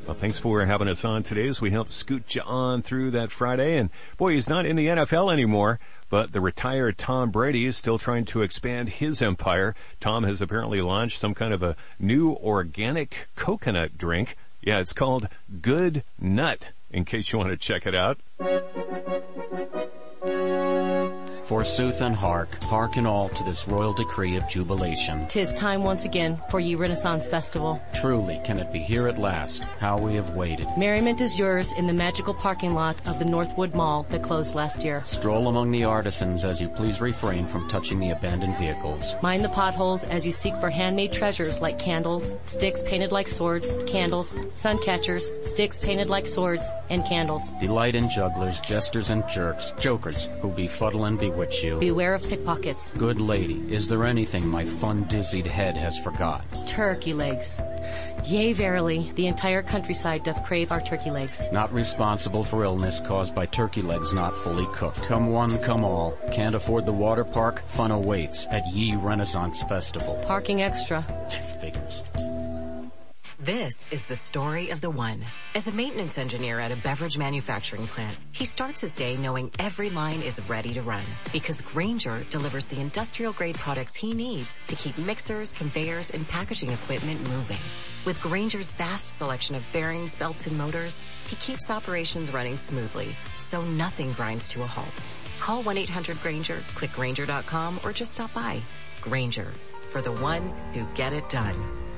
Well, thanks for having us on today as we help scoot you on through that Friday. And boy, he's not in the NFL anymore, but the retired Tom Brady is still trying to expand his empire. Tom has apparently launched some kind of a new organic coconut drink. Yeah, it's called Good Nut, in case you want to check it out. Forsooth and hark all to this royal decree of jubilation. 'Tis time once again for ye Renaissance Festival. Truly, can it be here at last? How we have waited. Merriment is yours in the magical parking lot of the Northwood Mall that closed last year. Stroll among the artisans as you please refrain from touching the abandoned vehicles. Mind the potholes as you seek for handmade treasures like candles, sticks painted like swords, candles, sun catchers, sticks painted like swords, and candles. Delight in jugglers, jesters, and jokers who befuddle and bewitch you. Beware of pickpockets. Good lady, is there anything my fun-dizzied head has forgot? Turkey legs. Yea, verily, the entire countryside doth crave our turkey legs. Not responsible for illness caused by turkey legs not fully cooked. Come one, come all. Can't afford the water park? Fun awaits at Ye Renaissance Festival. Parking extra. Figures. This is the story of the one. As a maintenance engineer at a beverage manufacturing plant, he starts his day knowing every line is ready to run because Grainger delivers the industrial-grade products he needs to keep mixers, conveyors, and packaging equipment moving. With Grainger's vast selection of bearings, belts, and motors, he keeps operations running smoothly, so nothing grinds to a halt. Call 1-800-GRAINGER, click Grainger.com, or just stop by. Grainger, for the ones who get it done.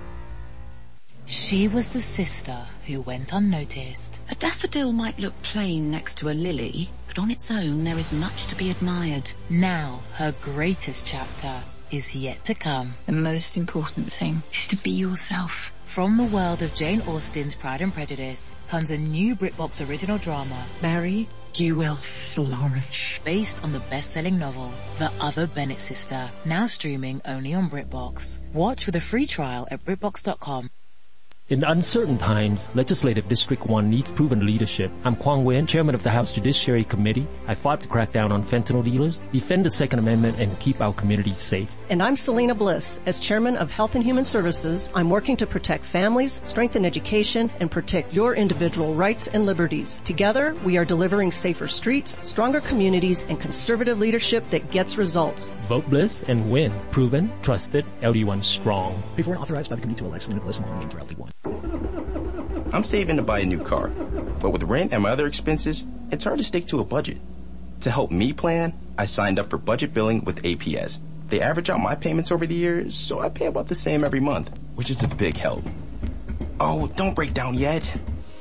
She was the sister who went unnoticed. A daffodil might look plain next to a lily, but on its own there is much to be admired. Now her greatest chapter is yet to come. The most important thing is to be yourself. From the world of Jane Austen's Pride and Prejudice comes a new BritBox original drama, Mary, you will flourish. Based on the best-selling novel, The Other Bennett Sister, now streaming only on BritBox. Watch with a free trial at BritBox.com. In uncertain times, Legislative District 1 needs proven leadership. I'm Kwang Nguyen, Chairman of the House Judiciary Committee. I fought to crack down on fentanyl dealers, defend the Second Amendment, and keep our communities safe. And I'm Selena Bliss. As Chairman of Health and Human Services, I'm working to protect families, strengthen education, and protect your individual rights and liberties. Together, we are delivering safer streets, stronger communities, and conservative leadership that gets results. Vote Bliss and win. Proven, trusted, LD1 strong. Paid for and authorized by the committee to elect Selena Bliss and her name for LD1. I'm saving to buy a new car, but with rent and my other expenses, it's hard to stick to a budget. To help me plan, I signed up for budget billing with APS. They average out my payments over the years, so I pay about the same every month, which is a big help. Oh, don't break down yet.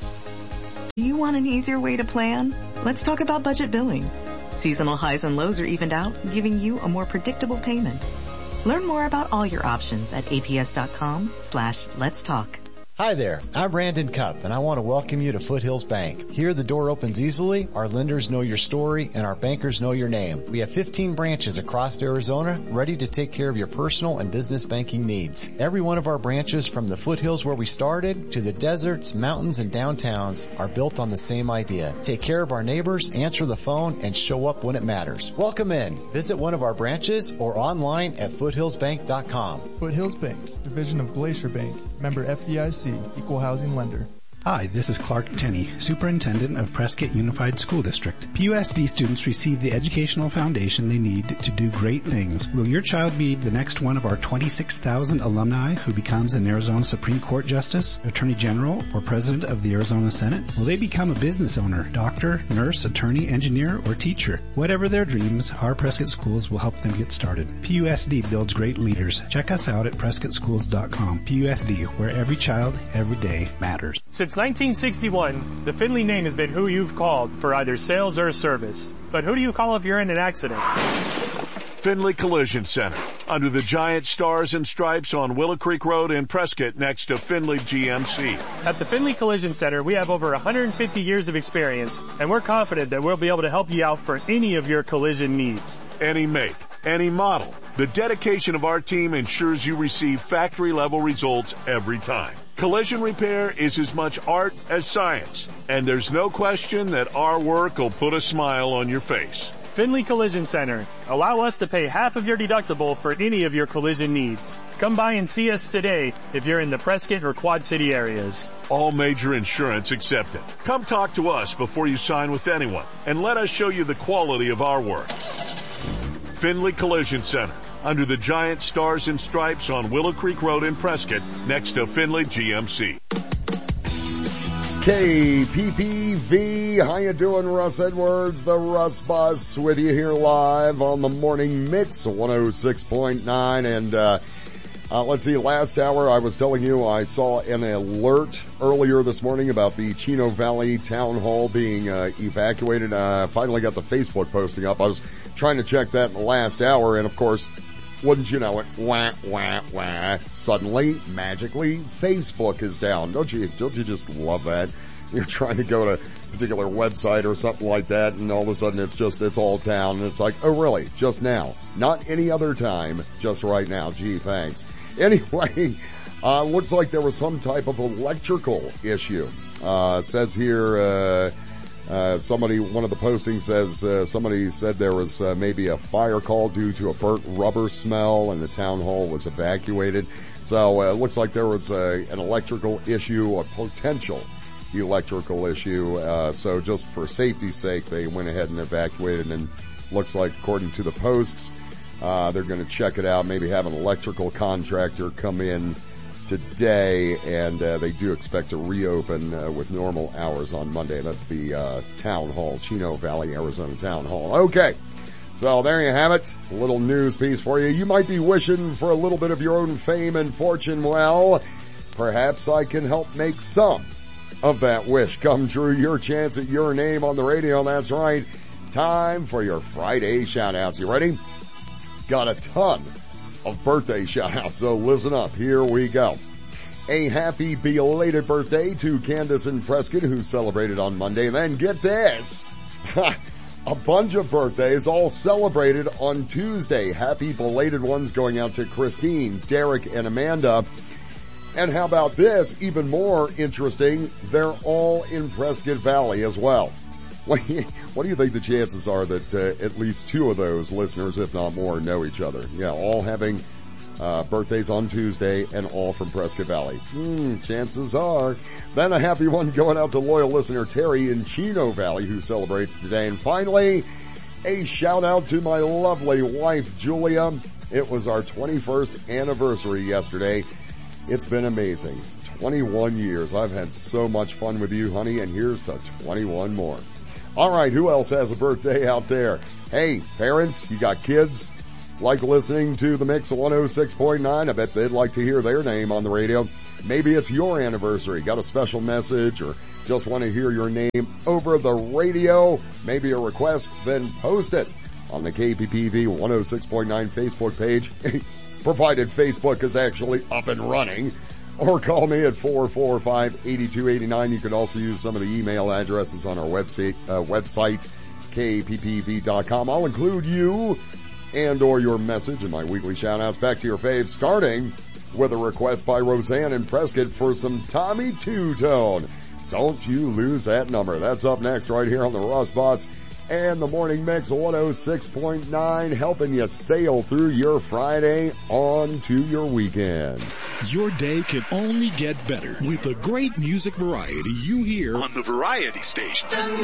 Do you want an easier way to plan? Let's talk about budget billing. Seasonal highs and lows are evened out, giving you a more predictable payment. Learn more about all your options at aps.com/let's talk. Hi there, I'm Randon Cup, and I want to welcome you to Foothills Bank. Here the door opens easily, our lenders know your story, and our bankers know your name. We have 15 branches across Arizona ready to take care of your personal and business banking needs. Every one of our branches, from the foothills where we started to the deserts, mountains, and downtowns, are built on the same idea. Take care of our neighbors, answer the phone, and show up when it matters. Welcome in. Visit one of our branches or online at foothillsbank.com. Foothills Bank, division of Glacier Bank, member FDIC. Equal housing lender. Hi, this is Clark Tenney, Superintendent of Prescott Unified School District. PUSD students receive the educational foundation they need to do great things. Will your child be the next one of our 26,000 alumni who becomes an Arizona Supreme Court Justice, Attorney General, or President of the Arizona Senate? Will they become a business owner, doctor, nurse, attorney, engineer, or teacher? Whatever their dreams, our Prescott Schools will help them get started. PUSD builds great leaders. Check us out at PrescottSchools.com. PUSD, where every child, every day matters. Since 1961, the Findlay name has been who you've called for either sales or service. But who do you call if you're in an accident? Findlay Collision Center, under the giant stars and stripes on Willow Creek Road in Prescott next to Findlay GMC. At the Findlay Collision Center, we have over 150 years of experience, and we're confident that we'll be able to help you out for any of your collision needs. Any make, any model. The dedication of our team ensures you receive factory-level results every time. Collision repair is as much art as science, and there's no question that our work will put a smile on your face. Finley Collision Center. Allow us to pay half of your deductible for any of your collision needs. Come by and see us today if you're in the Prescott or Quad City areas. All major insurance accepted. Come talk to us before you sign with anyone and let us show you the quality of our work. Finley Collision Center, under the giant stars and stripes on Willow Creek Road in Prescott, next to Finley GMC. KPPV, how you doing? Russ Edwards, the Russ Bus, with you here live on the Morning Mix, 106.9. And let's see, last hour I was telling you I saw an alert earlier this morning about the Chino Valley Town Hall being evacuated. Finally got the Facebook posting up. I was trying to check that in the last hour, and of course, wouldn't you know it, wah, wah, wah, suddenly, magically, Facebook is down. Don't you just love that? You're trying to go to a particular website or something like that, and all of a sudden it's all down, and it's like, oh really, just now. Not any other time, just right now. Gee, thanks. Anyway, looks like there was some type of electrical issue. Says here, one of the postings says, somebody said there was maybe a fire call due to a burnt rubber smell and the town hall was evacuated. So it looks like there was an electrical issue, a potential electrical issue. So just for safety's sake, they went ahead and evacuated, and looks like, according to the posts, they're going to check it out, maybe have an electrical contractor come in today, and they do expect to reopen with normal hours on Monday. That's the town hall, Chino Valley, Arizona Town Hall. Okay, so there you have it. A little news piece for you. You might be wishing for a little bit of your own fame and fortune. Well, perhaps I can help make some of that wish come true. Your chance at your name on the radio. That's right. Time for your Friday shout-outs. You ready? Got a ton of birthday shout-outs, so listen up. Here we go. A happy belated birthday to Candace in Prescott, who celebrated on Monday. And then get this. A bunch of birthdays all celebrated on Tuesday. Happy belated ones going out to Christine, Derek, and Amanda. And how about this? Even more interesting, they're all in Prescott Valley as well. What do you think the chances are that at least two of those listeners, if not more, know each other? Yeah, all having birthdays on Tuesday and all from Prescott Valley. Chances are. Then a happy one going out to loyal listener Terry in Chino Valley, who celebrates today. And finally, a shout out to my lovely wife Julia. It was our 21st anniversary yesterday. It's been amazing. 21 years. I've had so much fun with you, honey, and here's to 21 more. All right, who else has a birthday out there? Hey, parents, you got kids? Like listening to the Mix 106.9? I bet they'd like to hear their name on the radio. Maybe it's your anniversary. Got a special message or just want to hear your name over the radio? Maybe a request? Then post it on the KPPV 106.9 Facebook page. Provided Facebook is actually up and running. Or call me at 445-8289. You can also use some of the email addresses on our website, kppv.com. I'll include you and or your message in my weekly shout-outs. Back to your faves, starting with a request by Roseanne in Prescott for some Tommy Two-Tone. Don't you lose that number. That's up next right here on the Russ Bus and the Morning Mix 106.9, helping you sail through your Friday on to your weekend. Your day can only get better with the great music variety you hear on the Variety Station.